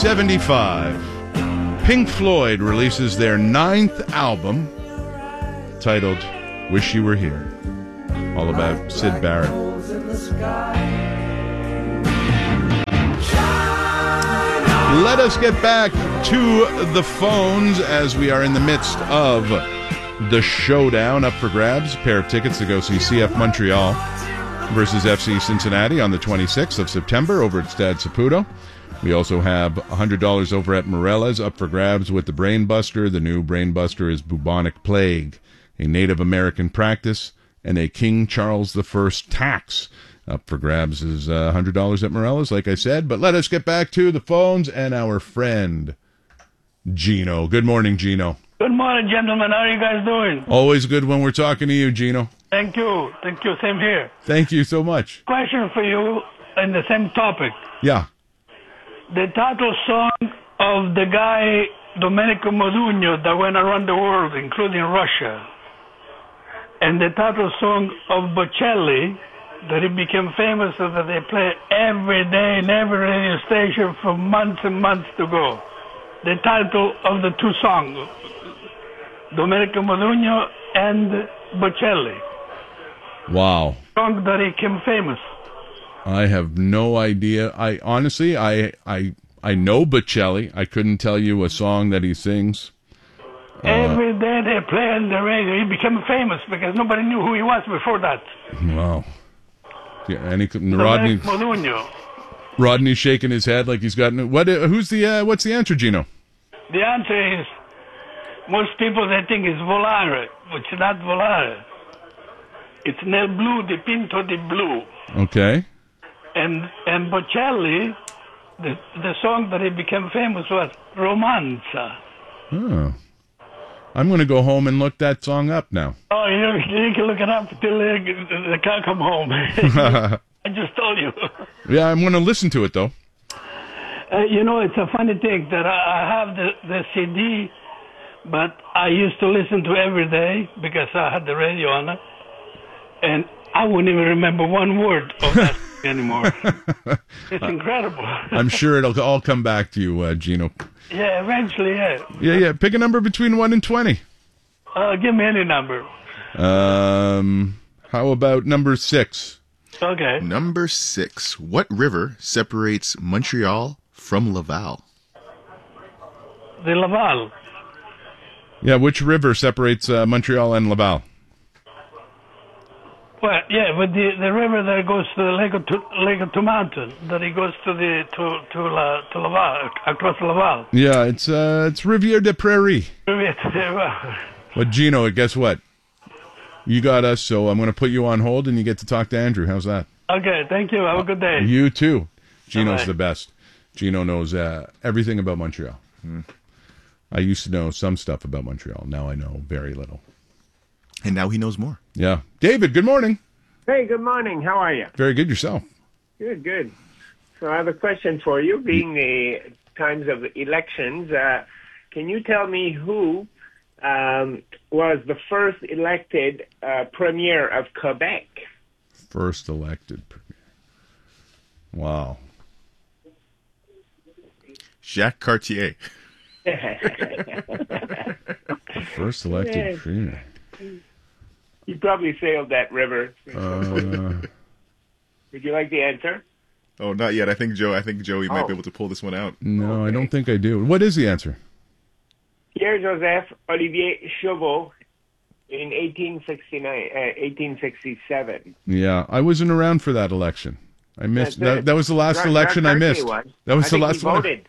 1975, Pink Floyd releases their 9th album titled Wish You Were Here. All about Syd Barrett. Let us get back to the phones as we are in the midst of the showdown. Up for grabs, a pair of tickets to go see CF Montreal versus FC Cincinnati on the 26th of September over at Stade Saputo. We also have $100 over at Morella's up for grabs with the Brainbuster. The new Brainbuster is bubonic plague, a Native American practice, and a King Charles I tax. Up for grabs is $100 at Morella's, like I said. But let us get back to the phones and our friend, Gino. Good morning, Gino. Good morning, gentlemen. How are you guys doing? Always good when we're talking to you, Gino. Thank you. Thank you. Same here. Thank you so much. Question for you in the same topic. Yeah. The title song of the guy Domenico Modugno that went around the world, including Russia, and the title song of Bocelli that he became famous so that they play every day in every radio station for months and months to go. The title of the two songs, Domenico Modugno and Bocelli. Wow. Song that he became famous. I have no idea. I honestly, I know Bocelli. I couldn't tell you a song that he sings. Every day they play on the radio. He became famous because nobody knew who he was before that. Wow. Yeah, Modugno. Rodney's shaking his head like he's got what? What's the answer, Gino? The answer is most people they think it's Volare, which is not Volare. It's Nel Blu di Pinto di Blu. Okay. And Bocelli, the song that he became famous was Romanza. Oh. I'm going to go home and look that song up now. Oh, you can look it up until they can't come home. I just told you. Yeah, I'm going to listen to it, though. It's a funny thing that I have the CD, but I used to listen to every day because I had the radio on it, and I wouldn't even remember one word of that anymore. It's incredible. I'm sure it'll all come back to you, Gino. Yeah, eventually, yeah. Yeah. Pick a number between 1 and 20. Give me any number. How about number 6? Okay. Number 6. What river separates Montreal from Laval? The Laval. Yeah, which river separates Montreal and Laval? Well, yeah, but the river that goes to the Lake of Mountain, that it goes to Laval, across Laval. Yeah, it's Rivière des Prairies. Rivière. But Gino, guess what? You got us, so I'm going to put you on hold, and you get to talk to Andrew. How's that? Okay, thank you. Have a good day. You too. Gino's Bye-bye. the best. Gino knows everything about Montreal. I used to know some stuff about Montreal. Now I know very little. And now he knows more. Yeah. David, good morning. Hey, good morning. How are you? Very good yourself. Good, good. So I have a question for you. Being the times of elections, can you tell me who was the first elected premier of Quebec? First elected premier. Wow. Jacques Cartier. First elected premier. You probably sailed that river. Would you like the answer? Oh, not yet. I think Joey might be able to pull this one out. No, I don't think I do. What is the answer? Pierre-Joseph Olivier Chauveau in 1867. Yeah, I wasn't around for that election. I missed that. That was the last election I missed. That was the last one. Voted.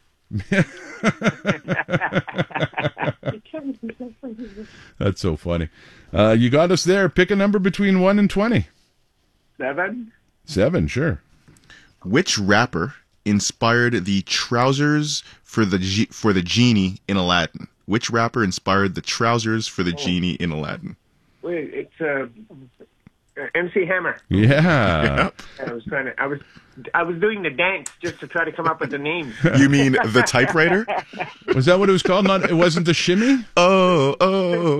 That's so funny. You got us there. Pick a number between 1 and 20. 7. 7, sure. Which rapper inspired the trousers for the genie in Aladdin? Which rapper inspired the trousers for the genie in Aladdin? Wait, it's MC Hammer. Yeah. I was doing the dance just to try to come up with the name. You mean the typewriter? Was that what it was called? It wasn't the shimmy? Oh.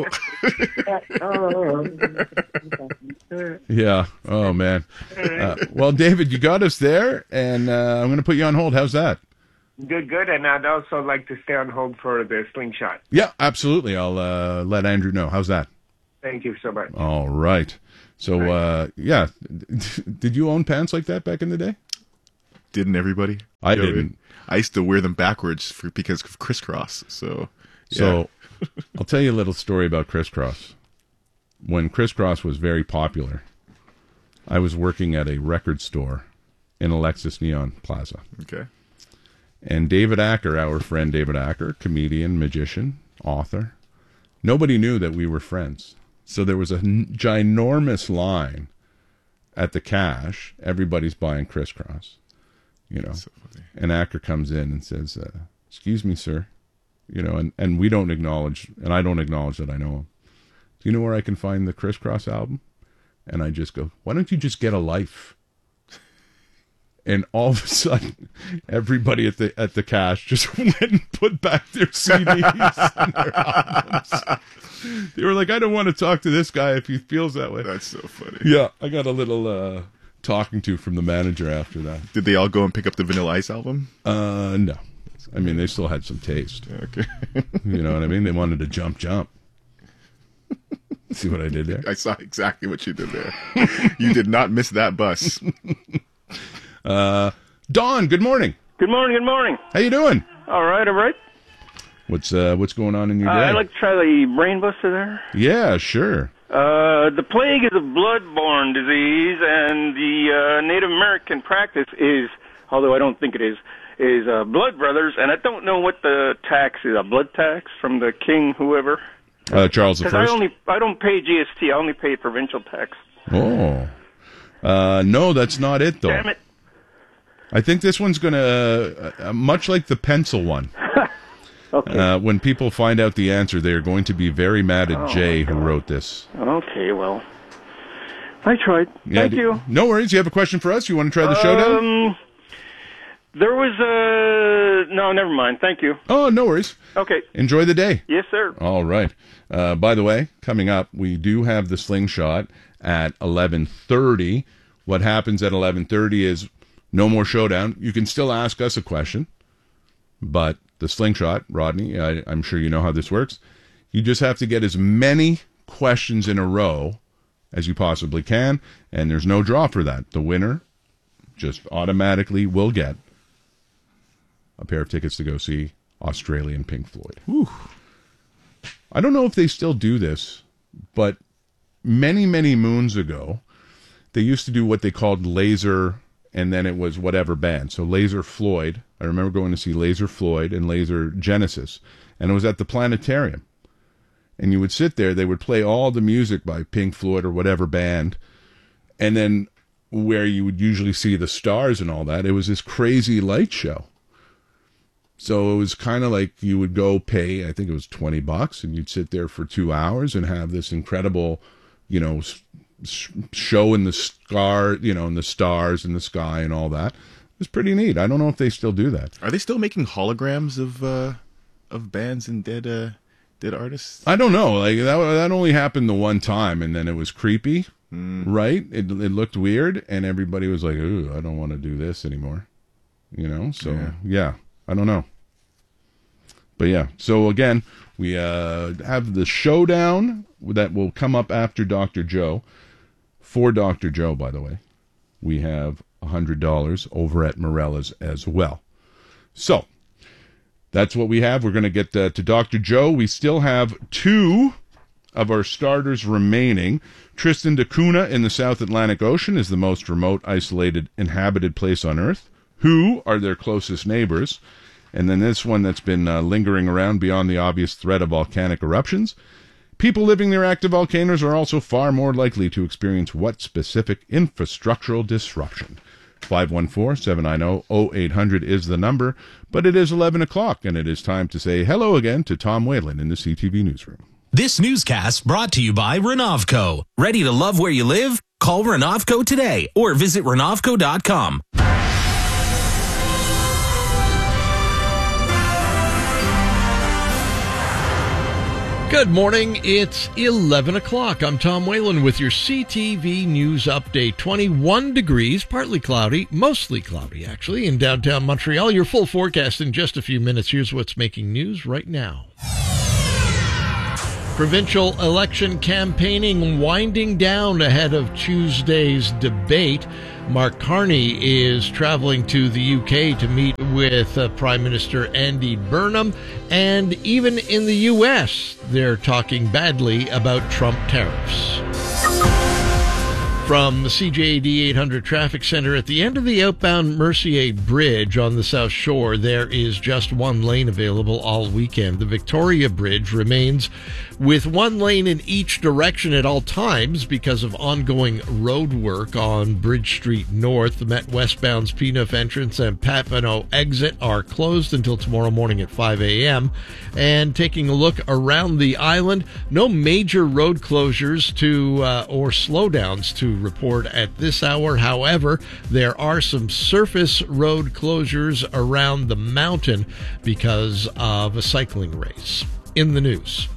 Yeah. Oh, man. Well, David, you got us there, and I'm going to put you on hold. How's that? Good, good. And I'd also like to stay on hold for the slingshot. Yeah, absolutely. I'll let Andrew know. How's that? Thank you so much. All right. So, yeah. Did you own pants like that back in the day? Didn't everybody? I didn't. I used to wear them backwards because of crisscross. So, yeah. So I'll tell you a little story about crisscross. When crisscross was very popular, I was working at a record store in Alexis Neon Plaza. Okay. And David Acker, our friend David Acker, comedian, magician, author, nobody knew that we were friends. So there was a ginormous line at the cash. Everybody's buying crisscross, you know. So funny. And Acker comes in and says, excuse me, sir. You know, and we don't acknowledge, and I don't acknowledge that I know him. Do you know where I can find the crisscross album? And I just go, why don't you just get a life? And all of a sudden, everybody at the cash just went and put back their CDs and their albums. They were like, I don't want to talk to this guy if he feels that way. That's so funny. Yeah, I got a little talking to from the manager after that. Did they all go and pick up the Vanilla Ice album? No. I mean, they still had some taste. Okay. You know what I mean? They wanted to jump. See what I did there? I saw exactly what you did there. You did not miss that bus. Don, good morning. Good morning. How you doing? All right. What's going on in your day? I'd like to try the brain buster there. Yeah, sure. The plague is a blood-borne disease, and the Native American practice is, although I don't think it is blood brothers, and I don't know what the tax is, a blood tax from the king, whoever. Charles I. Because I don't pay GST, I only pay provincial tax. Oh. No, that's not it, though. Damn it. I think this one's going to, much like the pencil one. Okay. When people find out the answer, they are going to be very mad at Jay, who wrote this. Okay, well, I tried. Yeah, Thank you. No worries. You have a question for us? You want to try the showdown? There was no, never mind. Thank you. Oh, no worries. Okay. Enjoy the day. Yes, sir. All right. By the way, coming up, we do have the slingshot at 11:30. What happens at 11:30 is no more showdown. You can still ask us a question, but the slingshot, Rodney, I'm sure you know how this works. You just have to get as many questions in a row as you possibly can, and there's no draw for that. The winner just automatically will get a pair of tickets to go see Australian Pink Floyd. Whew. I don't know if they still do this, but many, many moons ago, they used to do what they called laser, and then it was whatever band. So Laser Floyd. I remember going to see Laser Floyd and Laser Genesis, and it was at the Planetarium. And you would sit there, they would play all the music by Pink Floyd or whatever band, and then where you would usually see the stars and all that, it was this crazy light show. So it was kind of like you would go pay, I think it was $20, and you'd sit there for 2 hours and have this incredible, you know, show in the in the stars in the sky and all that. It was pretty neat. I don't know if they still do that. Are they still making holograms of bands and dead artists? I don't know. Like that only happened the one time, and then it was creepy, right? It looked weird, and everybody was like, "Ooh, I don't want to do this anymore." You know. So yeah, I don't know. But yeah, so again, we have the showdown that will come up after Dr. Joe. For Dr. Joe, by the way, we have $100 over at Morella's as well. So that's what we have. We're going to get to Dr. Joe. We still have 2 of our starters remaining. Tristan da Cunha in the South Atlantic Ocean is the most remote, isolated, inhabited place on Earth. Who are their closest neighbors? And then this one that's been lingering around beyond the obvious threat of volcanic eruptions. People living near active volcanoes are also far more likely to experience what specific infrastructural disruption? 514-790-0800 is the number, but it is 11 o'clock, and it is time to say hello again to Tom Whalen in the CTV Newsroom. This newscast brought to you by Renovco. Ready to love where you live? Call Renovco today or visit Renovco.com. Good morning. It's 11 o'clock. I'm Tom Whalen with your CTV News Update. 21 degrees, partly cloudy, mostly cloudy, actually, in downtown Montreal. Your full forecast in just a few minutes. Here's what's making news right now. Provincial election campaigning winding down ahead of Tuesday's debate. Mark Carney is traveling to the UK to meet with Prime Minister Andy Burnham. And even in the U.S., they're talking badly about Trump tariffs. From the CJAD 800 Traffic Center, at the end of the outbound Mercier Bridge on the South Shore, there is just one lane available all weekend. The Victoria Bridge remains with one lane in each direction at all times because of ongoing road work on Bridge Street North. The Met westbound's Peneuf entrance and Papineau exit are closed until tomorrow morning at 5 a.m. And taking a look around the island, no major road closures or slowdowns to report at this hour. However, there are some surface road closures around the mountain because of a cycling race. In the news.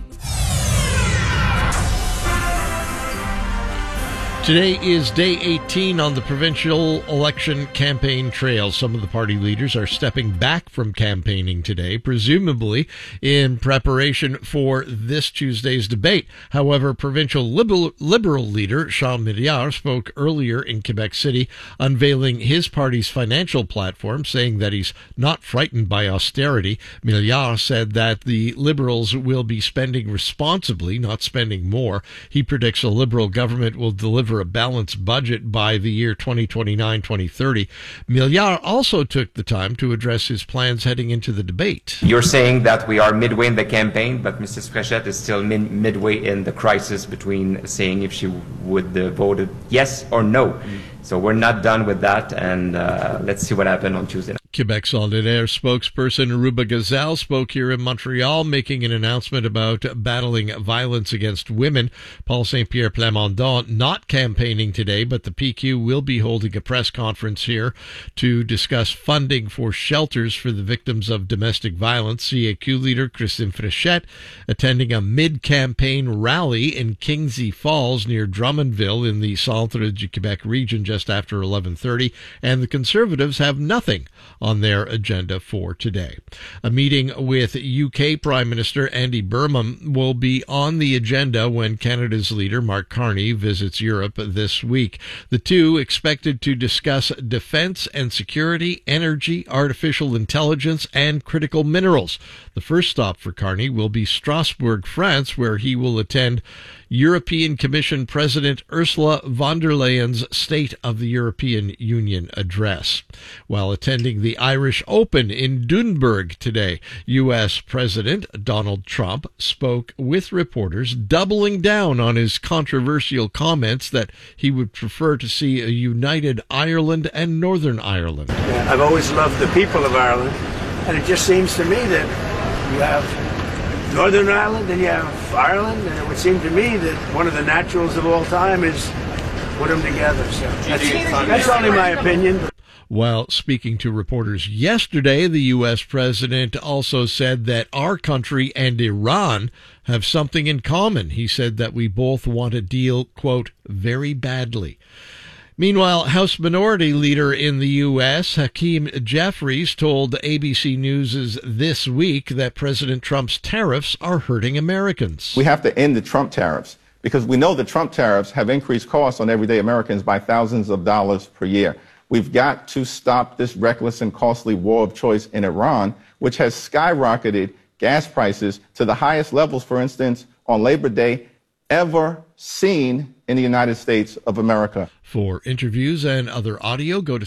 Today is day 18 on the provincial election campaign trail. Some of the party leaders are stepping back from campaigning today, presumably in preparation for this Tuesday's debate. However, provincial Liberal leader Jean Milliard spoke earlier in Quebec City, unveiling his party's financial platform, saying that he's not frightened by austerity. Milliard said that the Liberals will be spending responsibly, not spending more. He predicts a Liberal government will deliver a balanced budget by the year 2029-2030. Milliard also took the time to address his plans heading into the debate. You're saying that we are midway in the campaign, but Mrs. Fréchette is still midway in the crisis between saying if she would vote yes or no. So we're not done with that, and let's see what happens on Tuesday night. Quebec Solidaire spokesperson Aruba Gazal spoke here in Montreal, making an announcement about battling violence against women. Paul Saint-Pierre Plamondon not campaigning today, but the PQ will be holding a press conference here to discuss funding for shelters for the victims of domestic violence. CAQ leader Christine Fréchette attending a mid-campaign rally in Kingsey Falls near Drummondville in the Centre du Québec region just after 11:30, and the Conservatives have nothing on their agenda for today. A meeting with UK Prime Minister Andy Burnham will be on the agenda when Canada's leader Mark Carney visits Europe this week. The two expected to discuss defense and security, energy, artificial intelligence, and critical minerals. The first stop for Carney will be Strasbourg, France, where he will attend European Commission President Ursula von der Leyen's State of the European Union address. While attending the Irish Open in Nuremberg today, U.S. President Donald Trump spoke with reporters, doubling down on his controversial comments that he would prefer to see a united Ireland and Northern Ireland. I've always loved the people of Ireland, and it just seems to me that you have Northern Ireland and you have Ireland, and it would seem to me that one of the naturals of all time is put them together. So that's only my opinion. While speaking to reporters yesterday, the U.S. president also said that our country and Iran have something in common. He said that we both want a deal, quote, very badly. Meanwhile, House Minority Leader in the U.S., Hakeem Jeffries, told ABC News this week that President Trump's tariffs are hurting Americans. We have to end the Trump tariffs because we know the Trump tariffs have increased costs on everyday Americans by thousands of dollars per year. We've got to stop this reckless and costly war of choice in Iran, which has skyrocketed gas prices to the highest levels, for instance, on Labor Day ever seen in the United States of America. For interviews and other audio, go to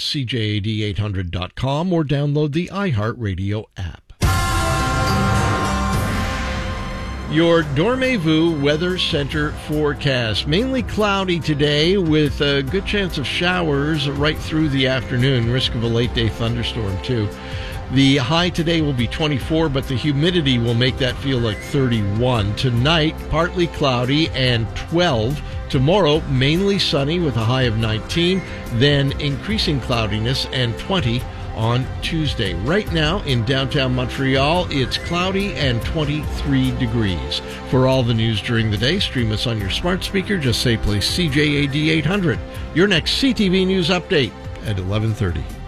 CJAD800.com or download the iHeartRadio app. Your Dormez-vous Weather Center forecast. Mainly cloudy today with a good chance of showers right through the afternoon. Risk of a late-day thunderstorm, too. The high today will be 24, but the humidity will make that feel like 31. Tonight, partly cloudy and 12. Tomorrow, mainly sunny with a high of 19. Then increasing cloudiness and 20 on Tuesday. Right now in downtown Montreal, it's cloudy and 23 degrees. For all the news during the day, stream us on your smart speaker. Just say play CJAD 800. Your next CTV News update at 11:30.